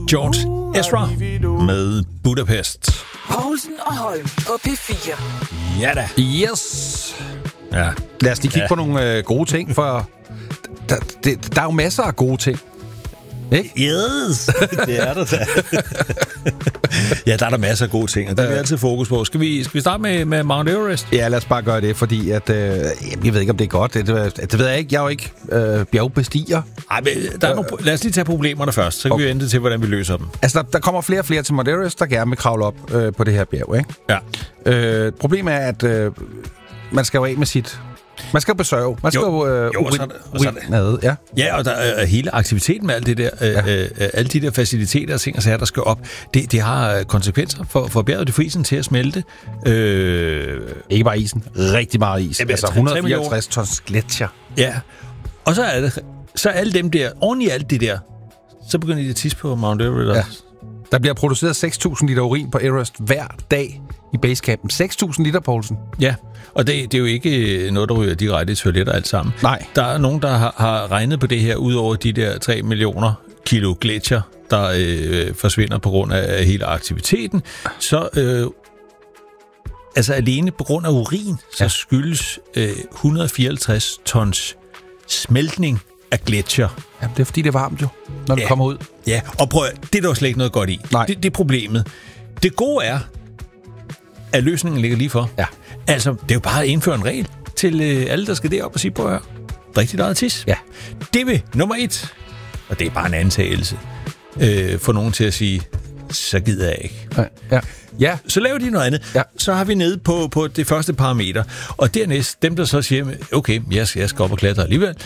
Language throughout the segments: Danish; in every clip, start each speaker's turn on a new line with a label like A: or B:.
A: George Ezra med Budapest.
B: Poulsen og Holm på P4.
A: Ja da.
C: Yes.
A: Ja.
C: Lad os lige kigge på nogle gode ting, for der er jo masser af gode ting. Ikke?
A: Yes, det er der da. Ja, der er der masser af gode ting, og det er vi altid fokus på. Skal vi starte med Mount Everest?
C: Ja, lad os bare gøre det, fordi at, jeg ved ikke, om det er godt. Det ved jeg ikke. Jeg er jo ikke bjergbestiger.
A: Ej, men lad os lige tage problemerne først, så kan vi vente til, hvordan vi løser dem.
C: Altså, der kommer flere og flere til Mount Everest, der gerne vil kravle op på det her bjerg, ikke?
A: Ja.
C: Problemet er, at man skal jo af med sit... Man skal besørge. Man skal
A: ja. Ja, og der er hele aktiviteten med alt det der, alle de der faciliteter og ting og sager, der skal op, det har konsekvenser for bjerget. Det får isen til at smelte.
C: Ikke bare isen. Rigtig meget is.
A: Ja,
C: altså 154 tons gletsjer.
A: Ja. Og så alle dem der, oven i alt det der, så begynder de at tisse på Mount Everest. Ja.
C: Der bliver produceret 6.000 liter urin på Everest hver dag i basecampen. 6.000 liter, Poulsen.
A: Ja, og det er jo ikke noget, der ryger direkte i toiletter alt sammen.
C: Nej. Der
A: er nogen, der har regnet på det her, ud over de der 3 millioner kilo gletsjer, der forsvinder på grund af hele aktiviteten. Så altså alene på grund af urin, så skyldes 154 tons smeltning af gletsjer.
C: Ja, det er fordi, det er varmt jo, når det kommer ud.
A: Ja, og prøv, det er der jo slet ikke noget godt i.
C: Nej.
A: Det er problemet. Det gode er, at løsningen ligger lige for.
C: Ja.
A: Altså, det er jo bare at indføre en regel til alle, der skal derop og sige på her. Rigtig meget tis.
C: Ja.
A: Det vil nummer 1, og det er bare en antagelse, få nogen til at sige, så gider jeg ikke.
C: Ja.
A: Så laver de noget andet.
C: Ja.
A: Så har vi nede på det første parameter. Og dernæst, dem der så siger, okay, jeg skal op og klatre alligevel,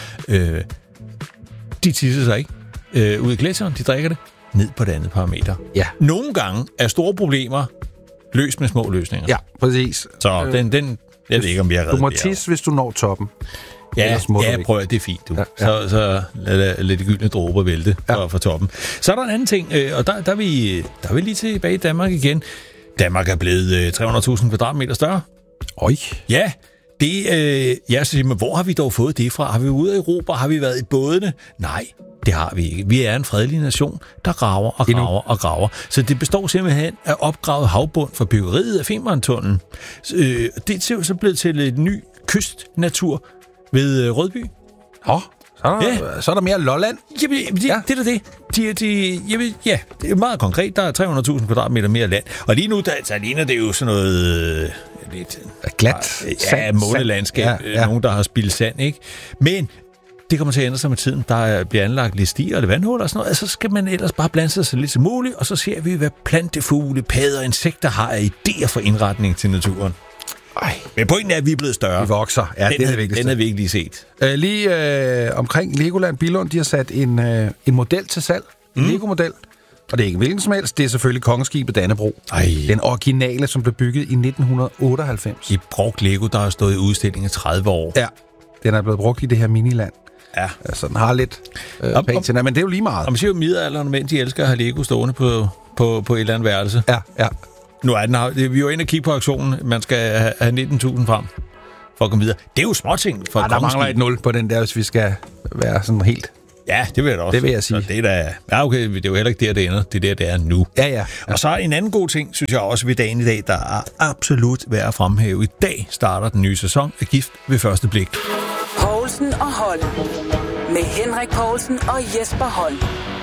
A: de tisser sig ikke ud i gletsjeren, de drikker det ned på det andet parameter.
C: Ja.
A: Nogle gange er store problemer løst med små løsninger.
C: Ja, præcis.
A: Så den jeg ved ikke, om vi har reddet.
C: Du må tisse, hvis du når toppen.
A: Ja, prøv at det er fint, du. Ja. Så lad de gyldne dråber vælte for toppen. Så er der en anden ting, og der er vi lige tilbage i Danmark igen. Danmark er blevet 300.000 kvadratmeter større.
C: Oj.
A: Ja, jeg siger, men hvor har vi dog fået det fra? Har vi været ude af Europa? Har vi været i bådene? Nej, det har vi ikke. Vi er en fredelig nation, der graver og graver og graver. Så det består simpelthen af opgravet havbund for byggeriet af Femerntunnelen. Det er så blevet til et ny kystnatur ved Rødby.
C: Så er der mere Lolland.
A: Jamen, det er da det. Det er meget konkret. Der er 300.000 kvadratmeter mere land. Og lige nu, der ligner det jo sådan noget... lidt
C: glat.
A: Månelandskab. Ja. Nogen, der har spildt sand, ikke? Men det kommer til at ændre sig med tiden. Der bliver anlagt lidt stier eller vandhuller og sådan noget. Så skal man ellers bare blande sig så lidt som muligt, og så ser vi, hvad plantefugle, padder og insekter har af idéer for indretning til naturen. Men pointen er, at vi er blevet større.
C: Vi vokser. Ja, det er det vigtigste.
A: Den har vi ikke lige set.
C: Lige omkring Legoland Billund, de har sat en model til salg. En Lego-model. Og det er ikke hvilken som helst. Det er selvfølgelig kongeskibet Dannebrog. Den originale, som blev bygget i 1998.
A: I brugt Lego, der har stået i udstilling i 30 år.
C: Ja, den er blevet brugt i det her miniland.
A: Ja.
C: Altså, den har lidt pænt til, men det er jo lige meget.
A: Og man siger jo, middelalderen mænd, de elsker at have Lego stående på et eller andet værelse.
C: Ja.
A: Nu er den vi er jo inde og kigge på aktionen. Man skal have 19.000 frem for at komme videre. Det er jo småting for
C: der mangler et 0 på den der, hvis vi skal være sådan helt...
A: Ja, det vil jeg da også.
C: Det vil jeg sige.
A: Så det er da... Ja, okay, det er jo heller ikke der, det ender. Det er der, det er nu.
C: Ja.
A: Og så er en anden god ting, synes jeg også ved dagen i dag, der er absolut værd at fremhæve. I dag starter den nye sæson af Gift ved første blik.
B: Poulsen og Holm. Med Henrik Poulsen og Jesper Holm.